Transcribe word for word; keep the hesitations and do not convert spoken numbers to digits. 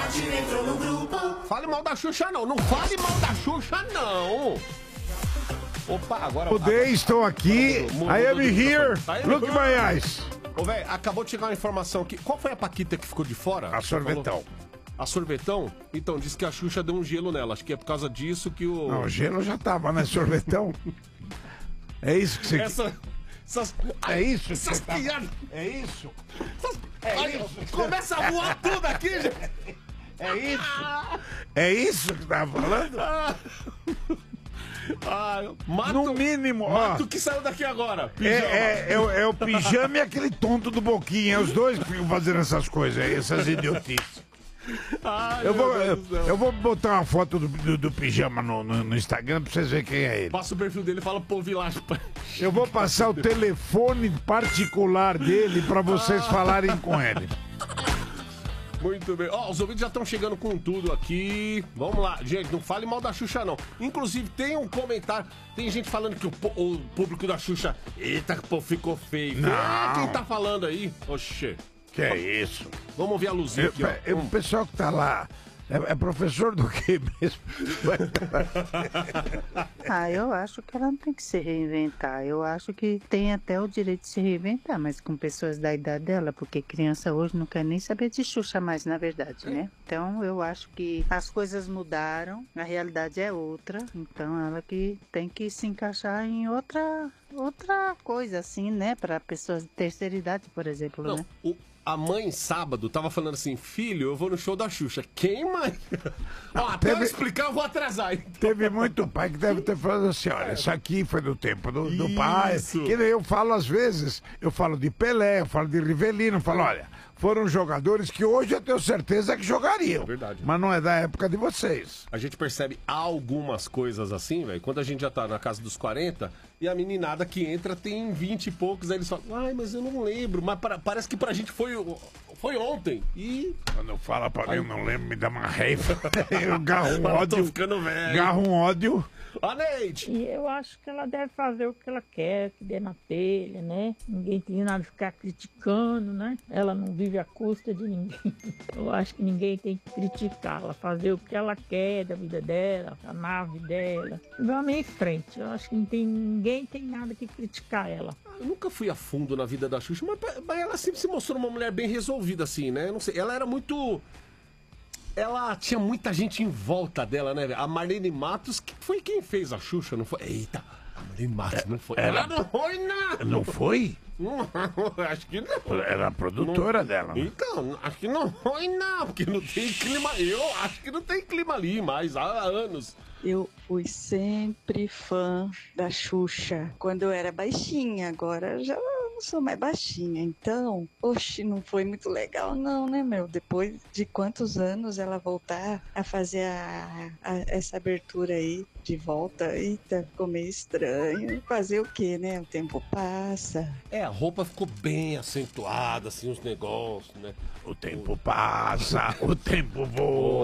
Pode entrou no grupo. Fale mal da Xuxa, não. Não fale mal da Xuxa, não. Opa, agora... Today, agora, estou aqui. I am here. Look at my eyes. Ô, velho, acabou de chegar uma informação aqui. Qual foi a Paquita que ficou de fora? A Sorvetão. A Sorvetão? Então, disse que a Xuxa deu um gelo nela. Acho que é por causa disso que o... Não, o gelo já tava, né, Sorvetão? É isso que você... Essa... Essas... É isso que Essas você tá... piadas... É isso? É Ai, isso. Começa a voar tudo aqui, gente. É isso? É isso que tá falando? Ah, mato, no mínimo, mato ó. que saiu daqui agora. É, é, é, o- é o pijama e aquele tonto do Boquinha. É os dois que ficam fazendo essas coisas aí, essas idiotices. Ai, Eu vou, meu eu, Deus do céu. eu vou botar uma foto do, do, do pijama no, no, no Instagram pra vocês verem quem é ele. Passa o perfil dele e fala, pô, Village. Eu vou passar o telefone particular dele pra vocês falarem com ele. Muito bem. Ó, os ouvintes já estão chegando com tudo aqui. Vamos lá. Gente, não fale mal da Xuxa, não. Inclusive, tem um comentário. Tem gente falando que o, po- o público da Xuxa... Eita, pô, ficou feio. Não. É, quem tá falando aí? Oxê. Que é isso? Vamos ver a luzinha Eu, aqui, ó. eu- o pessoal que tá lá é, é professor do que mesmo? Ah, eu acho que ela não tem que se reinventar. Eu acho que tem até o direito de se reinventar, mas com pessoas da idade dela, porque criança hoje não quer nem saber de Xuxa mais, na verdade, né? Então eu acho que as coisas mudaram, a realidade é outra, então ela que tem que se encaixar em outra, outra coisa, assim, né? Para pessoas de terceira idade, por exemplo, Não, né? o- a mãe, sábado, tava falando assim, filho, eu vou no show da Xuxa. Quem, mãe? Ó, até eu teve- explicar, eu vou atrasar. Então. Teve muito pai que deve ter falado assim, olha, isso aqui foi do tempo do, do pai. Isso. Que nem eu falo às vezes, eu falo de Pelé, eu falo de Rivelino, eu falo, olha, foram jogadores que hoje eu tenho certeza que jogariam. É verdade. Mas não é da época de vocês. A gente percebe algumas coisas assim, velho, quando a gente já tá na casa dos quarenta e a meninada que entra tem vinte e poucos, aí eles falam, ai, mas eu não lembro, mas para- parece que pra gente foi, foi ontem. E. Quando fala pra mim, eu não lembro, me dá uma raiva. Eu garro um Eu tô ódio. ficando velho. Garro um ódio. Ó, Neide! E eu acho que ela deve fazer o que ela quer, que dê na telha, né? Ninguém tem nada de ficar criticando, né? Ela não vive à custa de ninguém. Eu acho que ninguém tem que criticá-la, fazer o que ela quer da vida dela, da nave dela. Vamos em frente. Eu acho que não tem, ninguém tem nada que criticar ela. Eu nunca fui a fundo na vida da Xuxa, mas, mas ela sempre se mostrou uma mulher bem resolvida, assim, né? Não sei, ela era muito. Ela tinha muita gente em volta dela, né? velho? A Marlene Matos, que foi quem fez a Xuxa, não foi? Eita, a Marlene Matos não foi. ela- Ela não foi, não! Não foi? Não, acho que não. Era a produtora dela. né? Então, acho que não foi, não, porque não tem clima. Eu acho que não tem clima ali mais há anos. Eu fui sempre fã da Xuxa quando eu era baixinha, agora já não sou mais baixinha. Então, oxe, não foi muito legal não, né, meu? Depois de quantos anos ela voltar a fazer a, a- essa abertura aí de volta, eita, ficou meio estranho. Fazer o quê, né? O tempo passa. É, a roupa ficou bem acentuada, assim, os negócios, né? O tempo passa, o tempo voa.